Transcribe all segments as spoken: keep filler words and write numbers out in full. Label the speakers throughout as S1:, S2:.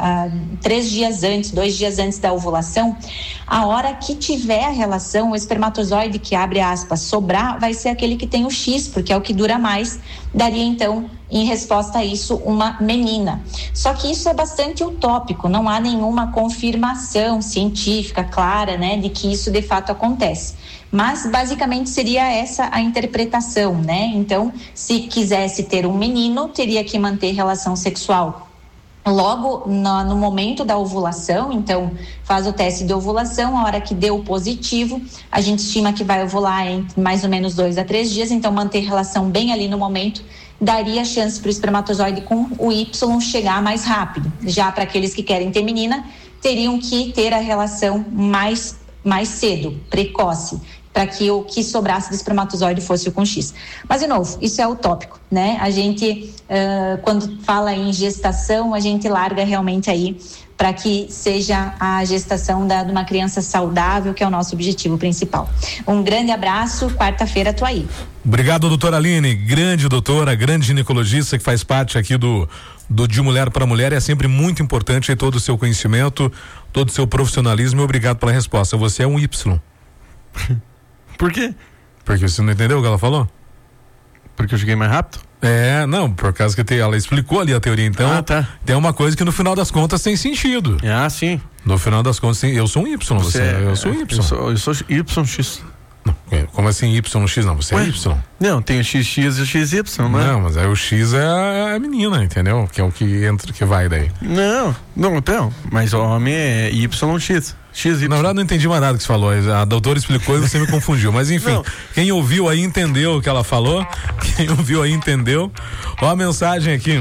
S1: ah, três dias antes, dois dias antes da ovulação, a hora que tiver a relação, o espermatozoide que, abre aspas, sobrar, vai ser aquele que tem o X, porque é o que dura mais, daria então, em resposta a isso, uma menina. Só que isso é bastante utópico, não há nenhuma confirmação científica clara, né, de que isso de fato acontece. Mas basicamente seria essa a interpretação, né? Então, se quisesse ter um menino, teria que manter relação sexual logo no, no momento da ovulação. Então, faz o teste de ovulação, a hora que deu positivo, a gente estima que vai ovular em mais ou menos dois a três dias, então manter relação bem ali no momento daria chance para o espermatozoide com o Y chegar mais rápido. Já para aqueles que querem ter menina, teriam que ter a relação mais, mais cedo, precoce, para que o que sobrasse do espermatozoide fosse o com X. Mas, de novo, isso é utópico, né? A gente, uh, quando fala em gestação, a gente larga realmente aí para que seja a gestação da, de uma criança saudável, que é o nosso objetivo principal. Um grande abraço, quarta-feira tô aí.
S2: Obrigado, doutora Aline, grande doutora, grande ginecologista que faz parte aqui do, do De Mulher para Mulher. É sempre muito importante aí todo o seu conhecimento, todo o seu profissionalismo, e obrigado pela resposta. Você é um Y.
S3: Por quê?
S2: Porque você não entendeu o que ela falou?
S3: Porque eu cheguei mais rápido?
S2: É, não, por causa que tem, ela explicou ali a teoria, então
S3: ah, tá.
S2: Tem uma coisa que no final das contas tem sentido.
S3: Ah, sim.
S2: No final das contas, tem, eu sou um Y, você, você é, eu sou um Y.
S3: Eu sou, eu sou Y X.
S2: Não, como assim Y X? Não, você Ué? é Y.
S3: Não, tem o X X e o X Y, né?
S2: Não, mas aí o X é a menina, entendeu? Que é o que entra, que vai daí.
S3: Não, não, então, mas o homem é Y X. X Y.
S2: Na verdade, não entendi mais nada que você falou. A doutora explicou e você me confundiu. Mas enfim, não. Quem ouviu aí entendeu o que ela falou. Quem ouviu aí entendeu. Ó a mensagem aqui.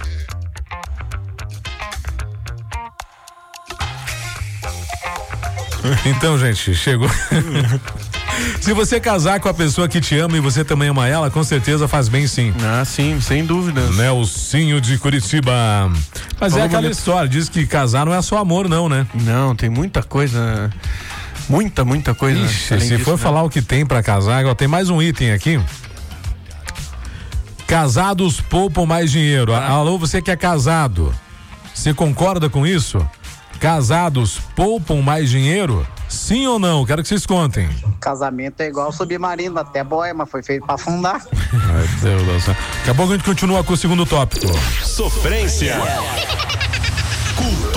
S2: Então, gente, chegou. Se você casar com a pessoa que te ama e você também ama ela, com certeza faz bem, sim.
S3: Ah, sim, sem dúvida.
S2: Nelsinho de Curitiba. Mas Falou é aquela bonito. história, diz que casar não é só amor, não, né?
S3: Não, tem muita coisa, muita, muita coisa.
S2: Ixi, se disso, for né? falar o que tem pra casar, ó, tem mais um item aqui. Casados poupam mais dinheiro. Ah. Alô, você que é casado, você concorda com isso? Casados poupam mais dinheiro? Sim ou não? Quero que vocês contem.
S4: Casamento é igual submarino, até boia, mas foi feito pra afundar.
S2: Ai, Deus do céu. Daqui a pouco a gente continua com o segundo tópico.
S5: Sofrência.